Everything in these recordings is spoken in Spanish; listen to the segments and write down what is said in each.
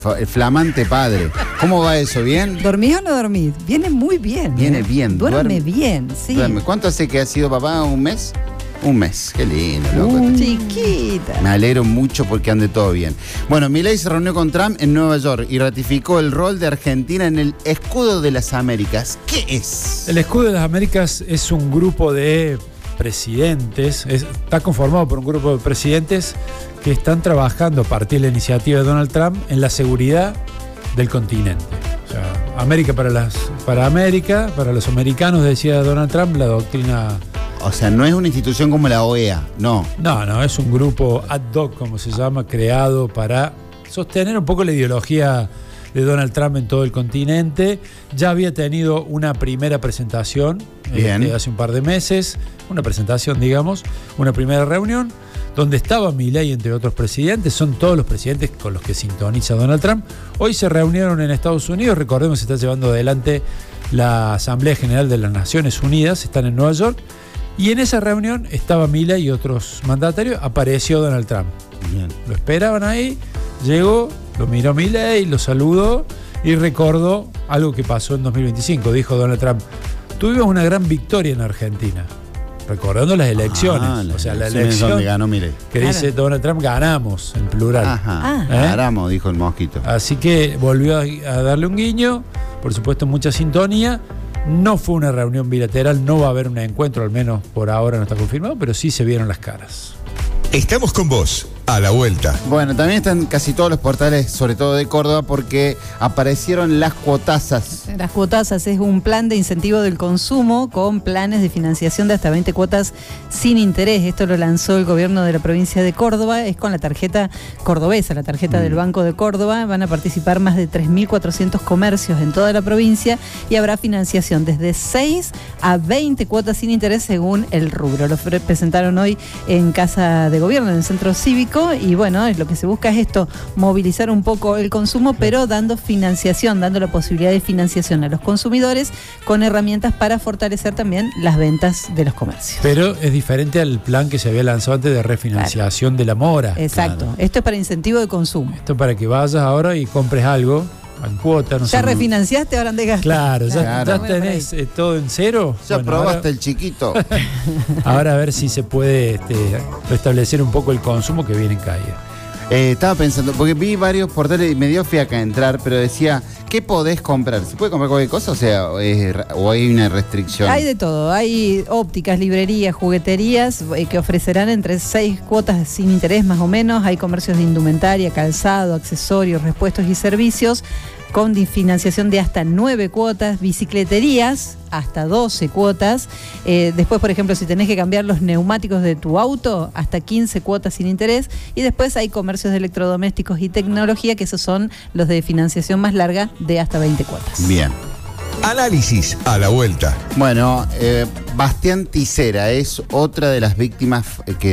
El flamante padre. ¿Cómo va eso? ¿Bien? ¿Dormís o no dormís? Viene muy bien. Viene bien. Duerme bien, sí. Duerme. ¿Cuánto hace que ha sido papá? ¿Un mes? Un mes. Qué lindo, loco. Chiquita. Me alegro mucho porque ande todo bien. Bueno, Milei se reunió con Trump en Nueva York y ratificó el rol de Argentina en el Escudo de las Américas. ¿Qué es? El Escudo de las Américas es un grupo de presidentes, está conformado por un grupo de presidentes que están trabajando a partir de la iniciativa de Donald Trump en la seguridad del continente. O sea, América para América, para los americanos, decía Donald Trump, la doctrina. O sea, no es una institución como la OEA, no. No, es un grupo ad hoc, como se llama, creado para sostener un poco la ideología de Donald Trump en todo el continente. Ya había tenido una primera presentación hace un par de meses, una presentación, digamos, una primera reunión, donde estaba Milei, entre otros presidentes. Son todos los presidentes con los que sintoniza Donald Trump. Hoy se reunieron en Estados Unidos, recordemos, se está llevando adelante la Asamblea General de las Naciones Unidas, están en Nueva York, y en esa reunión estaba Milei y otros mandatarios. Apareció Donald Trump. Bien. Lo esperaban ahí, llegó, lo miró Milei, lo saludó y recordó algo que pasó en 2025. Dijo Donald Trump: tuvimos una gran victoria en Argentina, recordando las elecciones. O sea, la elección donde ganó Milei. Que dice Donald Trump, ganamos, en plural. Ajá. Ganamos, dijo el mosquito. Así que volvió a darle un guiño, por supuesto mucha sintonía. No fue una reunión bilateral, no va a haber un encuentro, al menos por ahora no está confirmado, pero sí se vieron las caras. Estamos con vos, a la vuelta. Bueno, también están casi todos los portales, sobre todo de Córdoba, porque aparecieron las cuotazas. Las cuotazas es un plan de incentivo del consumo con planes de financiación de hasta 20 cuotas sin interés. Esto lo lanzó el gobierno de la provincia de Córdoba. Es con la tarjeta cordobesa, la tarjeta del Banco de Córdoba. Van a participar más de 3.400 comercios en toda la provincia y habrá financiación desde 6 a 20 cuotas sin interés según el rubro. Lo presentaron hoy en Casa de Gobierno, en el Centro Cívico, y bueno, lo que se busca es esto, movilizar un poco el consumo, pero dando financiación, dando la posibilidad de financiación a los consumidores con herramientas para fortalecer también las ventas de los comercios. Pero es diferente al plan que se había lanzado antes de refinanciación de la mora. Exacto, Claro. Esto es para incentivo de consumo. Esto para que vayas ahora y compres algo en cuota. No Ya sé. refinanciaste, ahora andás gastando. Claro, ya Bueno, tenés todo en cero. Ya Bueno, probaste ahora, el chiquito. ahora a ver si se puede restablecer un poco el consumo que viene en caída. Estaba pensando, porque vi varios portales y me dio fiaca entrar, pero decía, ¿qué podés comprar? ¿Se puede comprar cualquier cosa? O sea, o hay una restricción. Hay de todo, hay ópticas, librerías, jugueterías que ofrecerán entre 6 cuotas sin interés más o menos. Hay comercios de indumentaria, calzado, accesorios, repuestos y servicios con financiación de hasta 9 cuotas, bicicleterías hasta 12 cuotas. Después, por ejemplo, si tenés que cambiar los neumáticos de tu auto, hasta 15 cuotas sin interés. Y después hay comercios de electrodomésticos y tecnología, que esos son los de financiación más larga, de hasta 20 cuotas. Bien. Análisis a la vuelta. Bueno, Bastián Ticera es otra de las víctimas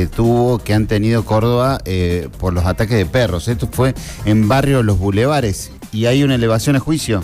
que han tenido Córdoba por los ataques de perros. Esto fue en barrio Los Bulevares y hay una elevación a juicio.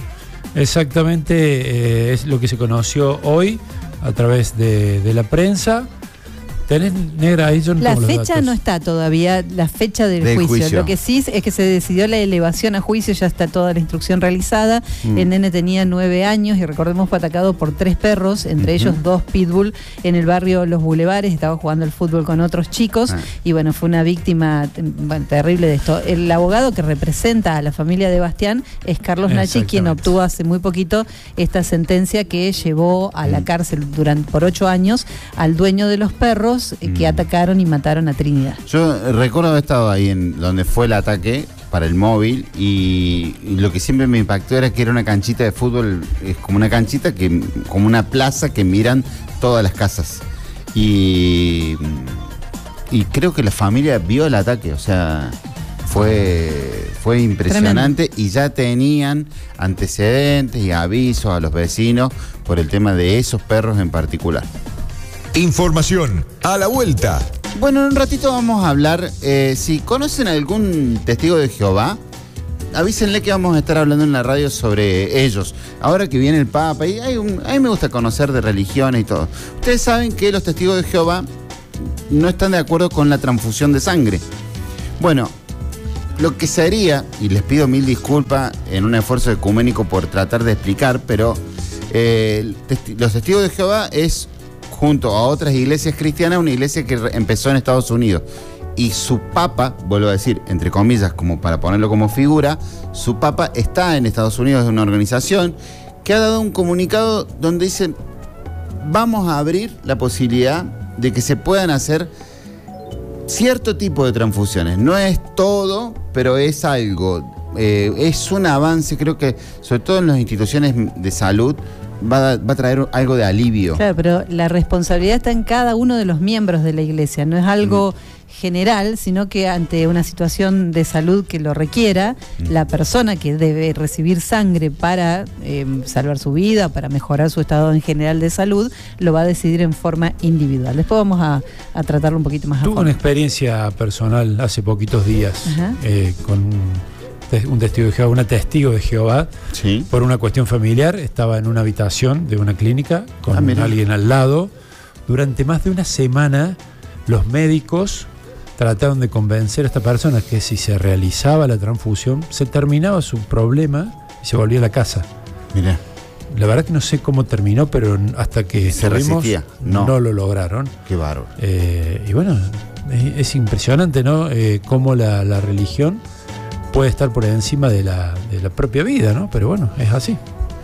Exactamente, es lo que se conoció hoy a través de la prensa. ¿Tenés, negra, ahí? Yo no La tengo los fecha datos. no está todavía, la fecha del juicio. Lo que sí es que se decidió la elevación a juicio, ya está toda la instrucción realizada. El nene tenía 9 años y recordemos fue atacado por 3 perros, entre ellos 2 pitbull, en el barrio Los Bulevares. Estaba jugando al fútbol con otros chicos y bueno, fue una víctima terrible de esto. El abogado que representa a la familia de Bastián es Carlos Nachi, quien obtuvo hace muy poquito esta sentencia que llevó a la cárcel por 8 años al dueño de los perros que atacaron y mataron a Trinidad. Yo recuerdo haber estado ahí en donde fue el ataque para el móvil y lo que siempre me impactó era que era una canchita de fútbol, es como una canchita, como una plaza que miran todas las casas. Y creo que la familia vio el ataque, o sea, fue impresionante. Tremendo. Y ya tenían antecedentes y avisos a los vecinos por el tema de esos perros en particular. Información a la vuelta. Bueno, en un ratito vamos a hablar, si conocen algún testigo de Jehová, avísenle que vamos a estar hablando en la radio sobre ellos. Ahora que viene el Papa, y a mí me gusta conocer de religiones y todo. Ustedes saben que los testigos de Jehová no están de acuerdo con la transfusión de sangre. Bueno, lo que sería, y les pido mil disculpas en un esfuerzo ecuménico por tratar de explicar, pero los Testigos de Jehová es, junto a otras iglesias cristianas, una iglesia que empezó en Estados Unidos. Y su papa, vuelvo a decir, entre comillas, como para ponerlo como figura, su papa está en Estados Unidos, es una organización que ha dado un comunicado donde dice: vamos a abrir la posibilidad de que se puedan hacer cierto tipo de transfusiones. No es todo, pero es algo. Es un avance, creo que, sobre todo en las instituciones de salud, va a traer algo de alivio. Claro, pero la responsabilidad está en cada uno de los miembros de la iglesia, no es algo general, sino que ante una situación de salud que lo requiera, la persona que debe recibir sangre para salvar su vida, para mejorar su estado en general de salud, lo va a decidir en forma individual. Después vamos a tratarlo un poquito más a fondo. Tuve una experiencia personal hace poquitos días con un testigo de Jehová, una testigo de Jehová, Sí. por una cuestión familiar. Estaba en una habitación de una clínica con alguien al lado. Durante más de una semana, los médicos trataron de convencer a esta persona que si se realizaba la transfusión, se terminaba su problema y se volvía a la casa. Mirá. La verdad que no sé cómo terminó, pero hasta que Se estuvimos, resistía. No lo lograron. Qué bárbaro. Y bueno, es impresionante, ¿no? Cómo la religión puede estar por encima de la propia vida, ¿no? Pero bueno, es así.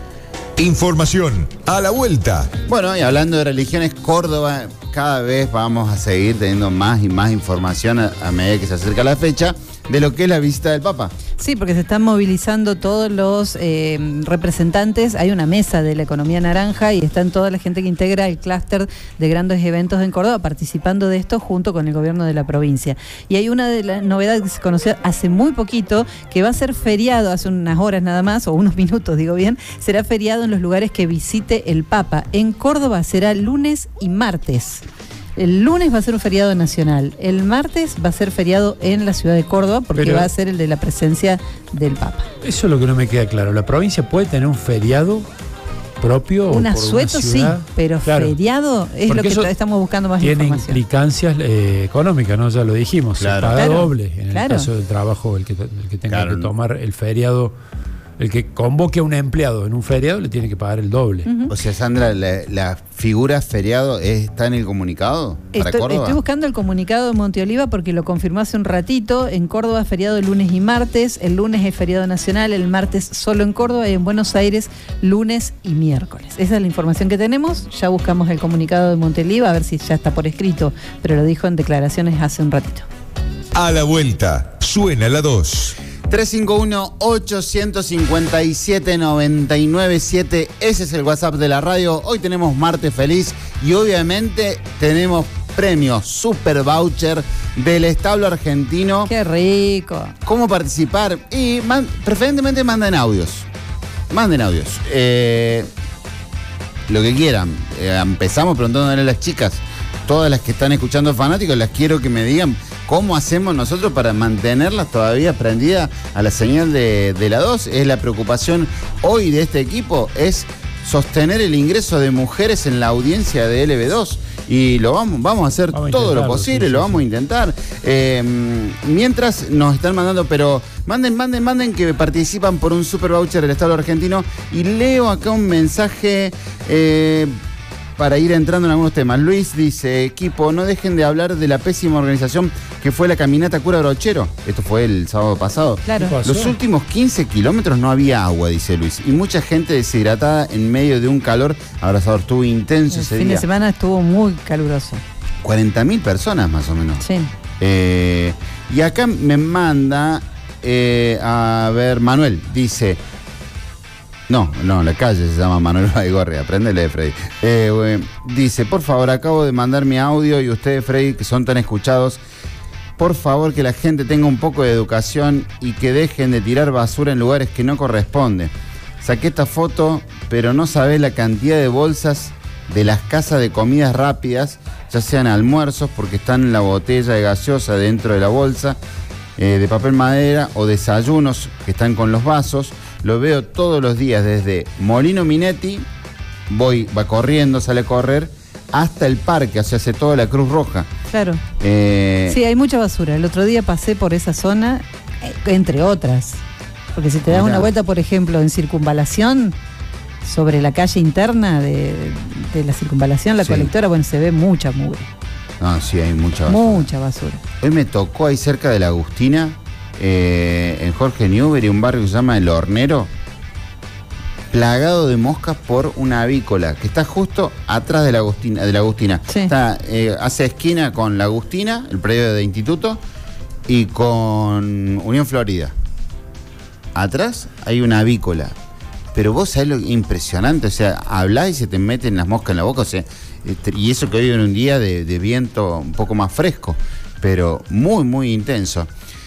Información a la vuelta. Bueno, y hablando de religiones, Córdoba, cada vez vamos a seguir teniendo más y más información a medida que se acerca la fecha de lo que es la visita del Papa. Sí, porque se están movilizando todos los representantes. Hay una mesa de la economía naranja y están toda la gente que integra el clúster de grandes eventos en Córdoba participando de esto junto con el gobierno de la provincia. Y hay una de las novedades que se conoció hace muy poquito, que va a ser feriado, hace unas horas nada más, o unos minutos digo bien, será feriado en los lugares que visite el Papa. En Córdoba será lunes y martes. El lunes va a ser un feriado nacional, el martes va a ser feriado en la ciudad de Córdoba porque va a ser el de la presencia del Papa. Eso es lo que no me queda claro. ¿La provincia puede tener un feriado propio? Un por asueto una sí, ciudad? pero Claro. feriado es Porque lo que eso estamos buscando más tiene información. implicancias económicas, ¿no? Ya lo dijimos. Claro. Se paga Claro, doble en claro. el caso del trabajo, el que tenga Claro. que tomar el feriado. El que convoque a un empleado en un feriado le tiene que pagar el doble. O sea, Sandra, la figura feriado está en el comunicado para Córdoba. Estoy buscando el comunicado de Monteoliva porque lo confirmó hace un ratito. En Córdoba es feriado el lunes y martes, el lunes es feriado nacional, el martes solo en Córdoba y en Buenos Aires lunes y miércoles. Esa es la información que tenemos. Ya buscamos el comunicado de Monteoliva a ver si ya está por escrito, pero lo dijo en declaraciones hace un ratito. A la vuelta, suena la 2. 351-857-997, ese es el WhatsApp de la radio. Hoy tenemos Martes Feliz y obviamente tenemos premio Super Voucher del establo argentino. ¡Qué rico! ¿Cómo participar? Y preferentemente manden audios. Manden audios. Lo que quieran. Empezamos preguntándole a las chicas. Todas las que están escuchando Fanáticos, las quiero que me digan cómo hacemos nosotros para mantenerlas todavía prendidas a la señal de la 2. Es la preocupación hoy de este equipo, es sostener el ingreso de mujeres en la audiencia de LB2. Y lo vamos a hacer todo lo posible, lo vamos a intentar. Mientras nos están mandando, pero manden que participan por un super voucher del establo argentino. Y leo acá un mensaje para ir entrando en algunos temas. Luis dice: equipo, no dejen de hablar de la pésima organización que fue la caminata Cura Brochero. Esto fue el sábado pasado. Claro. Los últimos 15 kilómetros no había agua, dice Luis, y mucha gente deshidratada en medio de un calor abrasador. Estuvo intenso El ese fin día. de semana estuvo muy caluroso. 40.000 personas más o menos. Sí. Y acá me manda, a ver, Manuel, dice... No, la calle se llama Manuel Baigorria, apréndele, Freddy. Dice: por favor, acabo de mandar mi audio y ustedes, Freddy, que son tan escuchados, por favor que la gente tenga un poco de educación y que dejen de tirar basura en lugares que no corresponden. Saqué esta foto, pero no sabés la cantidad de bolsas de las casas de comidas rápidas, ya sean almuerzos, porque están en la botella de gaseosa dentro de la bolsa, de papel madera, o desayunos que están con los vasos. Lo veo todos los días desde Molino Minetti, va corriendo, sale a correr, hasta el parque, o sea, hace toda la Cruz Roja. Claro. Sí, hay mucha basura. El otro día pasé por esa zona entre otras. Porque si te das una vuelta, por ejemplo, en Circunvalación, sobre la calle interna de la Circunvalación, la colectora, bueno, se ve mucha mugre. No, sí, hay mucha basura. Mucha basura. Hoy me tocó ahí cerca de la Agustina, en Jorge Newbery, un barrio que se llama El Hornero, plagado de moscas por una avícola que está justo atrás de la Agustina. Sí. Está, hace esquina con la Agustina, el predio de instituto, y con Unión Florida. Atrás hay una avícola. Pero vos sabés lo impresionante, o sea, hablás y se te meten las moscas en la boca, o sea, y eso que hoy en un día de viento un poco más fresco, pero muy, muy intenso.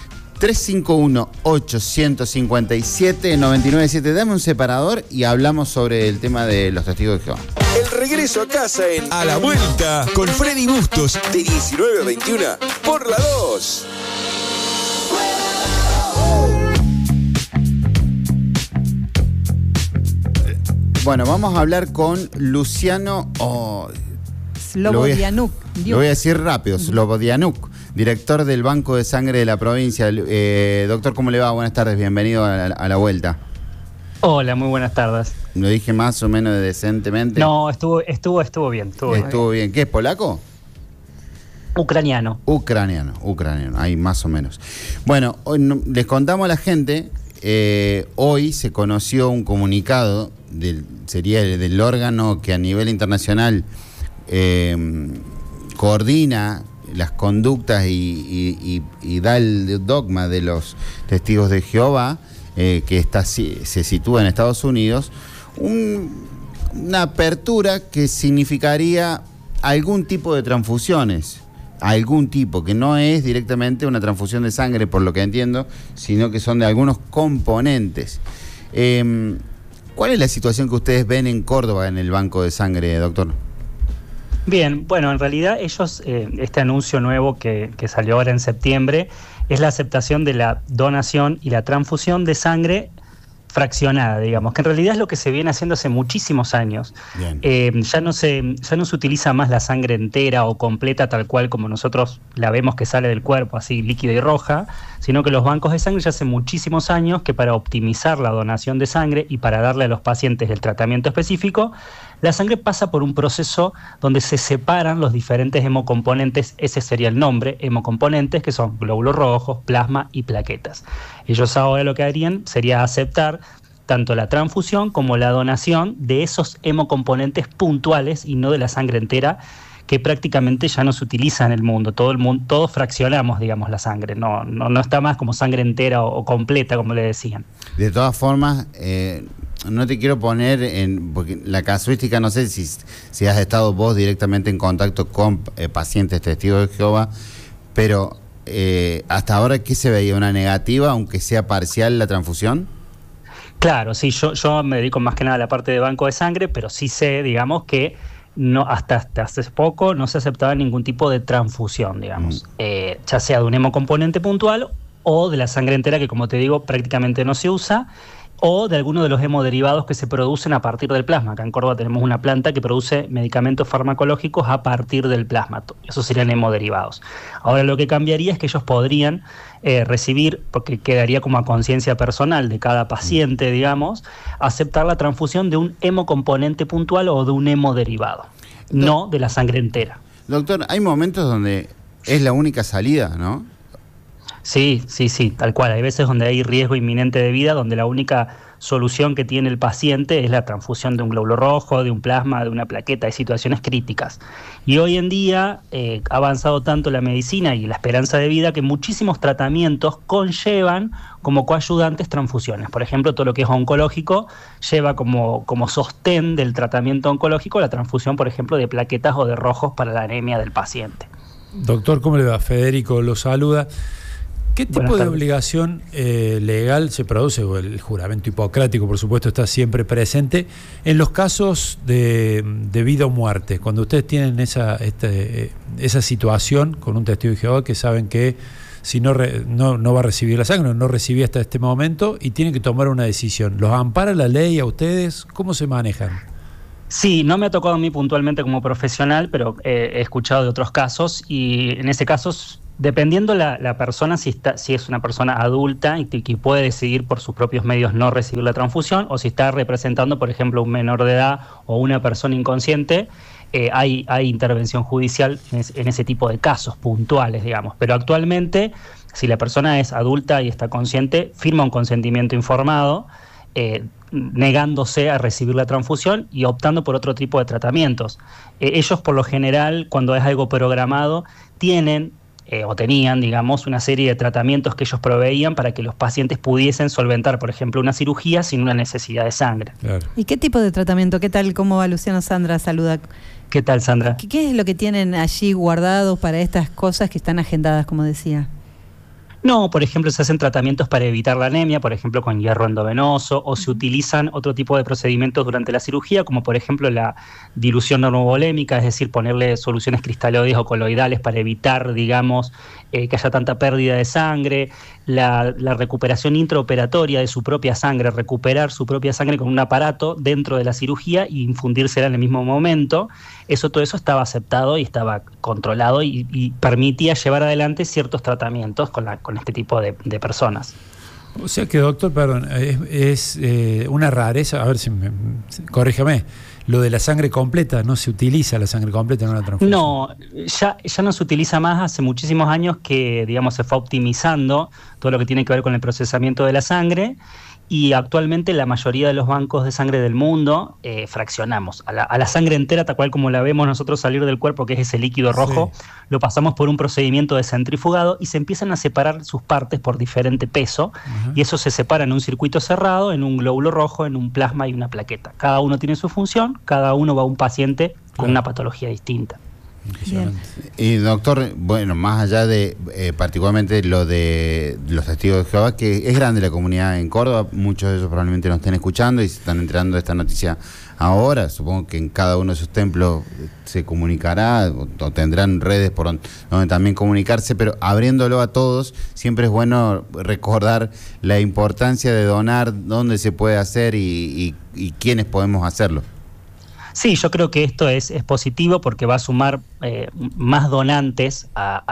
351-857-997. Dame un separador y hablamos sobre el tema de los testigos de Jehová. El regreso a casa en A la Vuelta con Freddy Bustos de 19 a 21 por la 2. Bueno, vamos a hablar con Luciano Slobodianuk. Lo voy a decir rápido, Slobodianuk, director del Banco de Sangre de la provincia. Doctor, ¿cómo le va? Buenas tardes, bienvenido a la vuelta. Hola, muy buenas tardes. ¿Lo dije más o menos decentemente? No, estuvo bien. Estuvo bien. ¿Qué es, polaco? Ucraniano, ahí más o menos. Bueno, hoy les contamos a la gente, hoy se conoció un comunicado, sería del órgano que a nivel internacional coordina las conductas y da el dogma de los testigos de Jehová, que se sitúa en Estados Unidos, una apertura que significaría algún tipo de transfusiones, algún tipo, que no es directamente una transfusión de sangre, por lo que entiendo, sino que son de algunos componentes. ¿Cuál es la situación que ustedes ven en Córdoba en el banco de sangre, doctor? Bien, bueno, en realidad ellos, este anuncio nuevo que salió ahora en septiembre, es la aceptación de la donación y la transfusión de sangre fraccionada, digamos, que en realidad es lo que se viene haciendo hace muchísimos años. Ya no se utiliza más la sangre entera o completa tal cual como nosotros la vemos que sale del cuerpo, así líquida y roja, sino que los bancos de sangre ya hace muchísimos años que para optimizar la donación de sangre y para darle a los pacientes el tratamiento específico, la sangre pasa por un proceso donde se separan los diferentes hemocomponentes, ese sería el nombre, hemocomponentes, que son glóbulos rojos, plasma y plaquetas. Ellos ahora lo que harían sería aceptar tanto la transfusión como la donación de esos hemocomponentes puntuales y no de la sangre entera, que prácticamente ya no se utiliza en el mundo. Todos fraccionamos, digamos, la sangre. No está más como sangre entera o completa, como le decían. De todas formas, no te quiero poner porque la casuística, no sé si has estado vos directamente en contacto con pacientes testigos de Jehová, pero hasta ahora, ¿qué se veía? ¿Una negativa, aunque sea parcial, la transfusión? Claro, sí, yo me dedico más que nada a la parte de banco de sangre, pero sí sé, digamos, que no, hasta hace poco no se aceptaba ningún tipo de transfusión, digamos, ya sea de un hemocomponente puntual o de la sangre entera, que como te digo prácticamente no se usa, o de alguno de los hemoderivados que se producen a partir del plasma. Acá en Córdoba tenemos una planta que produce medicamentos farmacológicos a partir del plasma. Esos serían hemoderivados. Ahora lo que cambiaría es que ellos podrían recibir, porque quedaría como a conciencia personal de cada paciente, digamos, aceptar la transfusión de un hemocomponente puntual o de un hemoderivado, no de la sangre entera. Doctor, hay momentos donde es la única salida, ¿no? Sí, tal cual. Hay veces donde hay riesgo inminente de vida, donde la única solución que tiene el paciente es la transfusión de un glóbulo rojo, de un plasma, de una plaqueta. Hay situaciones críticas. Y hoy en día ha avanzado tanto la medicina y la esperanza de vida que muchísimos tratamientos conllevan como coayudantes transfusiones. Por ejemplo, todo lo que es oncológico lleva como sostén del tratamiento oncológico la transfusión, por ejemplo, de plaquetas o de rojos para la anemia del paciente. Doctor, ¿cómo le va? Federico lo saluda. ¿Qué tipo de obligación legal se produce? El juramento hipocrático, por supuesto, está siempre presente en los casos de vida o muerte. Cuando ustedes tienen esa situación con un testigo de Jehová que saben que si no va a recibir la sangre, no recibía hasta este momento y tienen que tomar una decisión. ¿Los ampara la ley a ustedes? ¿Cómo se manejan? Sí, no me ha tocado a mí puntualmente como profesional, pero he escuchado de otros casos y en ese caso Dependiendo la persona, si es una persona adulta y que puede decidir por sus propios medios no recibir la transfusión, o si está representando, por ejemplo, un menor de edad o una persona inconsciente, hay intervención judicial en ese tipo de casos puntuales, digamos. Pero actualmente, si la persona es adulta y está consciente, firma un consentimiento informado, negándose a recibir la transfusión y optando por otro tipo de tratamientos. Ellos, por lo general, cuando es algo programado, tienen o tenían, digamos, una serie de tratamientos que ellos proveían para que los pacientes pudiesen solventar, por ejemplo, una cirugía sin una necesidad de sangre. Claro. ¿Y qué tipo de tratamiento? ¿Qué tal? ¿Cómo va Luciano? Sandra saluda. ¿Qué tal, Sandra? ¿Qué es lo que tienen allí guardado para estas cosas que están agendadas, como decía? No, por ejemplo, se hacen tratamientos para evitar la anemia, por ejemplo, con hierro endovenoso, o se utilizan otro tipo de procedimientos durante la cirugía, como por ejemplo la dilución normovolémica, es decir, ponerle soluciones cristaloides o coloidales para evitar, digamos, que haya tanta pérdida de sangre, la recuperación intraoperatoria de su propia sangre, recuperar su propia sangre con un aparato dentro de la cirugía y infundírsela en el mismo momento. Todo eso estaba aceptado y estaba controlado y permitía llevar adelante ciertos tratamientos con este tipo de personas. O sea que, doctor, perdón, es una rareza, a ver si corríjame, lo de la sangre completa, no se utiliza la sangre completa en una transfusión. No, ya no se utiliza más, hace muchísimos años que, digamos, se fue optimizando todo lo que tiene que ver con el procesamiento de la sangre, y actualmente la mayoría de los bancos de sangre del mundo fraccionamos. A la sangre entera, tal cual como la vemos nosotros salir del cuerpo, que es ese líquido rojo, sí, lo pasamos por un procedimiento de centrifugado y se empiezan a separar sus partes por diferente peso, y eso se separa en un circuito cerrado, en un glóbulo rojo, en un plasma y una plaqueta. Cada uno tiene su función, cada uno va a un paciente con una patología distinta. Y doctor, bueno, más allá de particularmente lo de los testigos de Jehová, que es grande la comunidad en Córdoba, muchos de ellos probablemente nos estén escuchando y se están enterando de esta noticia ahora. Supongo que en cada uno de sus templos se comunicará o tendrán redes por donde también comunicarse, pero abriéndolo a todos, siempre es bueno recordar la importancia de donar, dónde se puede hacer y quiénes podemos hacerlo. Sí, yo creo que esto es positivo porque va a sumar más donantes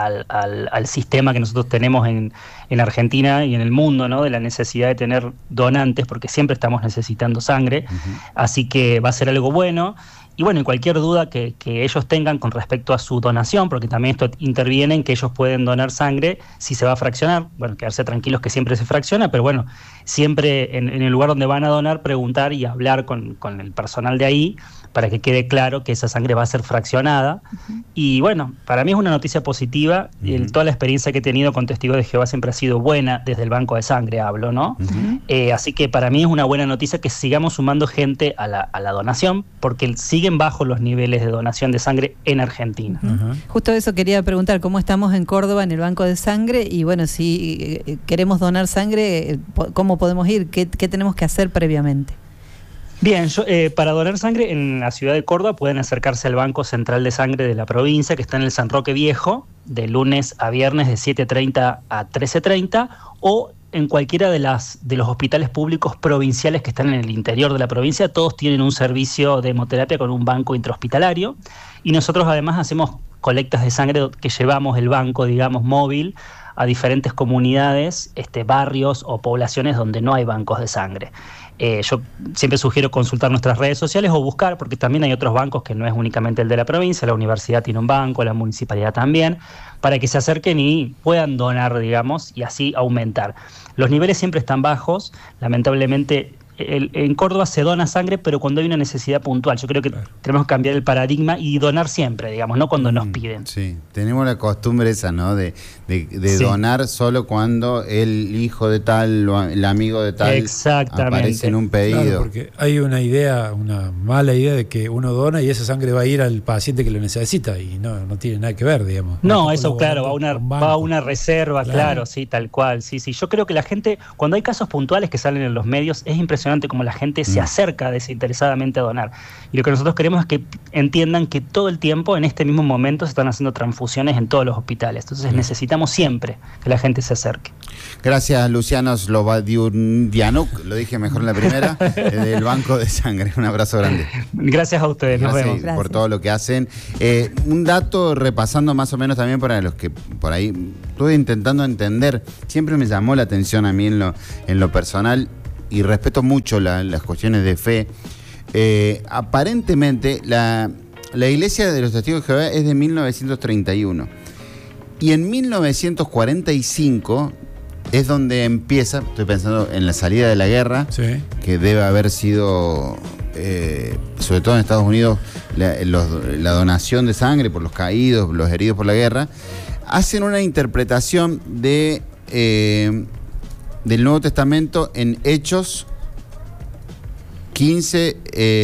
al sistema que nosotros tenemos en Argentina y en el mundo, ¿no? De la necesidad de tener donantes, porque siempre estamos necesitando sangre, así que va a ser algo bueno. Y bueno, y cualquier duda que ellos tengan con respecto a su donación, porque también esto interviene en que ellos pueden donar sangre si se va a fraccionar, bueno, quedarse tranquilos que siempre se fracciona, pero bueno, siempre en el lugar donde van a donar, preguntar y hablar con el personal de ahí para que quede claro que esa sangre va a ser fraccionada. Y bueno, para mí es una noticia positiva. Toda la experiencia que he tenido con Testigos de Jehová siempre ha sido buena, desde el banco de sangre hablo, ¿no? Así que para mí es una buena noticia que sigamos sumando gente a la donación, porque siguen bajos los niveles de donación de sangre en Argentina. Justo eso quería preguntar, ¿cómo estamos en Córdoba en el banco de sangre? Y bueno, si queremos donar sangre, ¿cómo podemos ir? ¿Qué tenemos que hacer previamente? Bien, para donar sangre en la ciudad de Córdoba pueden acercarse al Banco Central de Sangre de la provincia, que está en el San Roque Viejo, de lunes a viernes de 7:30 a 13:30, o en cualquiera de los hospitales públicos provinciales que están en el interior de la provincia. Todos tienen un servicio de hemoterapia con un banco intrahospitalario, y nosotros además hacemos colectas de sangre que llevamos el banco, digamos, móvil a diferentes comunidades, barrios o poblaciones donde no hay bancos de sangre. Yo siempre sugiero consultar nuestras redes sociales o buscar, porque también hay otros bancos que no es únicamente el de la provincia, la universidad tiene un banco, la municipalidad también, para que se acerquen y puedan donar, digamos, y así aumentar. Los niveles siempre están bajos, lamentablemente. En Córdoba se dona sangre, pero cuando hay una necesidad puntual. Yo creo que tenemos que cambiar el paradigma y donar siempre, digamos, no cuando nos piden. Sí, tenemos la costumbre esa, ¿no? De sí, donar solo cuando el hijo de tal o el amigo de tal aparece en un pedido. Claro, porque hay una mala idea de que uno dona y esa sangre va a ir al paciente que lo necesita, y no tiene nada que ver, digamos. No, eso claro, va a una reserva, claro, sí, tal cual. Sí. Yo creo que la gente, cuando hay casos puntuales que salen en los medios, es impresionante impresionante cómo la gente se acerca desinteresadamente a donar. Y lo que nosotros queremos es que entiendan que todo el tiempo, en este mismo momento, se están haciendo transfusiones en todos los hospitales. Entonces necesitamos siempre que la gente se acerque. Gracias, Luciano Slobodianuk, lo dije mejor en la primera, del Banco de Sangre. Un abrazo grande. Gracias a ustedes, nos vemos. Gracias por todo lo que hacen. Un dato repasando más o menos también para los que por ahí estuve intentando entender, siempre me llamó la atención a mí en lo personal y respeto mucho las cuestiones de fe. Aparentemente la Iglesia de los Testigos de Jehová es de 1931 y en 1945 es donde empieza, estoy pensando en la salida de la guerra, Sí. que debe haber sido, sobre todo en Estados Unidos, la donación de sangre por los caídos, los heridos por la guerra. Hacen una interpretación del Nuevo Testamento en Hechos 15,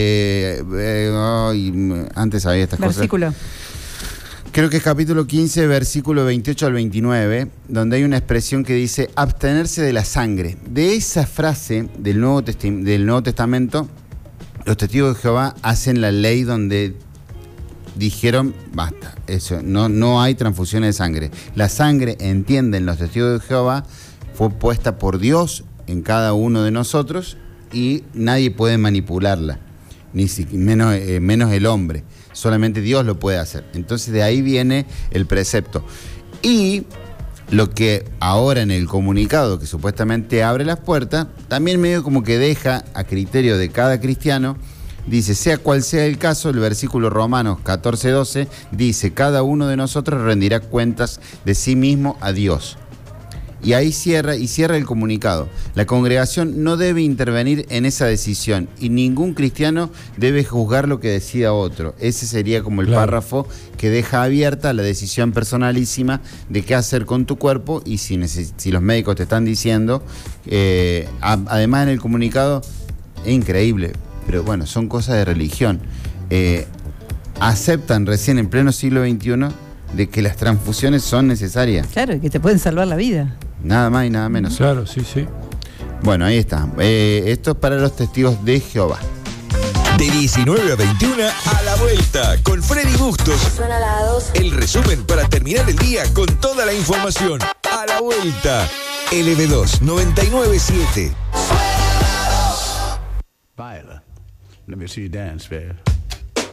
antes había estas Versículo. cosas. Creo que es capítulo 15, versículo 28 al 29, donde hay una expresión que dice abstenerse de la sangre. De esa frase del Nuevo Testamento, los testigos de Jehová hacen la ley donde dijeron, basta, eso, no hay transfusiones de sangre. La sangre, entienden los testigos de Jehová, fue puesta por Dios en cada uno de nosotros y nadie puede manipularla, menos el hombre. Solamente Dios lo puede hacer. Entonces de ahí viene el precepto. Y lo que ahora en el comunicado, que supuestamente abre las puertas, también medio como que deja a criterio de cada cristiano, dice, sea cual sea el caso, el versículo Romanos 14:12 dice, cada uno de nosotros rendirá cuentas de sí mismo a Dios. Y ahí cierra el comunicado. La congregación no debe intervenir en esa decisión y ningún cristiano debe juzgar lo que decida otro. Ese sería como el párrafo que deja abierta la decisión personalísima de qué hacer con tu cuerpo y si los médicos te están diciendo. Además en el comunicado, es increíble, pero bueno, son cosas de religión. Aceptan recién en pleno siglo XXI de que las transfusiones son necesarias. Claro, y que te pueden salvar la vida. Nada más y nada menos. Claro, sí, sí. Bueno, ahí está. Esto es para los testigos de Jehová. De 19 a 21, a la vuelta, con Freddy Bustos. Suena la 2. El resumen para terminar el día con toda la información. A la vuelta, LB2 997. Viola, let me see you dance, babe.